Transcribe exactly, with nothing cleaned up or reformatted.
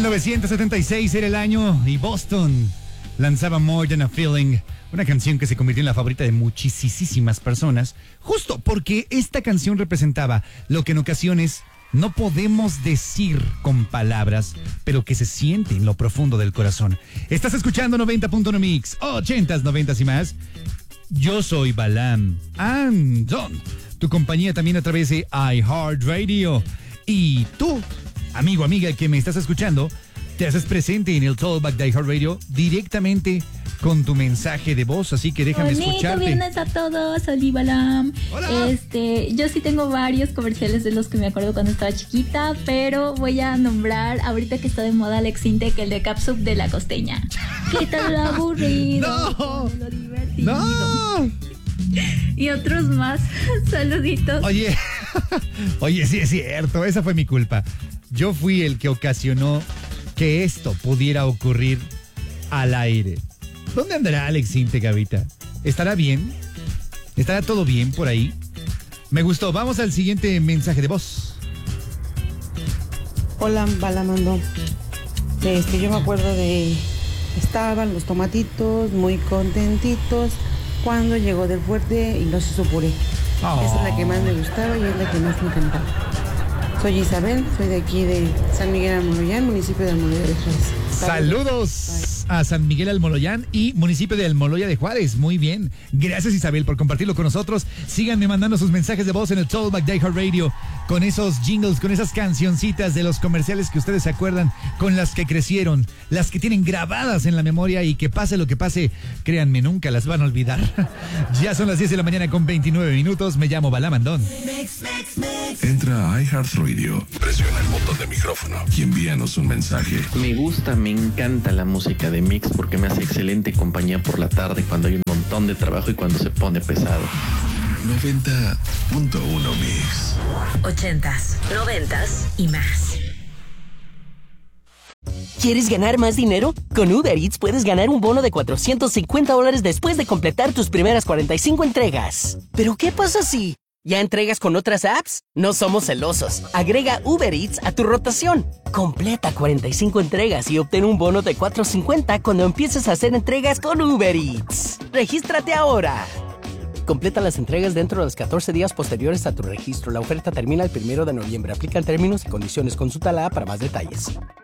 mil novecientos setenta y seis era el año y Boston lanzaba More Than a Feeling, una canción que se convirtió en la favorita de muchísimas personas, justo porque esta canción representaba lo que en ocasiones no podemos decir con palabras, pero que se siente en lo profundo del corazón. Estás escuchando noventa punto uno Mix, ochentas, noventas y más. Yo soy Balam Andon, tu compañía también a través de iHeartRadio. Y tú, amigo, amiga que me estás escuchando, te haces presente en el Talkback de iHeartRadio directamente con tu mensaje de voz, así que déjame Bonito escucharte. Viernes a todos, soy Balam. Hola. Este, yo sí tengo varios comerciales de los que me acuerdo cuando estaba chiquita, pero voy a nombrar ahorita que está de moda Alex Intec, el de Capsup de la costeña. Quita lo aburrido, No. lo divertido. ¡No! Y otros más. Saluditos. Oye, oye, sí es cierto, esa fue mi culpa. Yo fui el que ocasionó que esto pudiera ocurrir al aire. ¿Dónde andará Alex Intec, Gavita? ¿Estará bien? ¿Estará todo bien por ahí? Me gustó. Vamos al siguiente mensaje de voz. Hola, Balamando. Este, yo me acuerdo de... Estaban los tomatitos muy contentitos cuando llegó del fuerte y los hizo puré. Oh. Esa es la que más me gustaba y es la que más me encantaba. Soy Isabel, soy de aquí de San Miguel Almoloyán, municipio de Almoloya de Juárez. Saludos a San Miguel Almoloyán y municipio de Almoloya de Juárez. Muy bien. Gracias, Isabel, por compartirlo con nosotros. Síganme mandando sus mensajes de voz en el Talkback de iHeartRadio con esos jingles, con esas cancioncitas de los comerciales que ustedes se acuerdan, con las que crecieron, las que tienen grabadas en la memoria y que pase lo que pase, créanme, nunca las van a olvidar. Ya son las diez de la mañana con veintinueve minutos. Me llamo Balam Andon. Entra a iHeartRadio, presiona el botón de micrófono y envíanos un mensaje. Me gusta, me encanta la música de Mix porque me hace excelente compañía por la tarde cuando hay un montón de trabajo y cuando se pone pesado. noventa punto uno Mix. Ochentas, noventas y más. ¿Quieres ganar más dinero? Con Uber Eats puedes ganar un bono de cuatrocientos cincuenta dólares después de completar tus primeras cuarenta y cinco entregas. ¿Pero qué pasa si ya entregas con otras apps? No somos celosos. Agrega Uber Eats a tu rotación. Completa cuarenta y cinco entregas y obtén un bono de cuatrocientos cincuenta cuando empieces a hacer entregas con Uber Eats. ¡Regístrate ahora! Completa las entregas dentro de los catorce días posteriores a tu registro. La oferta termina el primero de noviembre. Aplican términos y condiciones. Consulta la app para más detalles.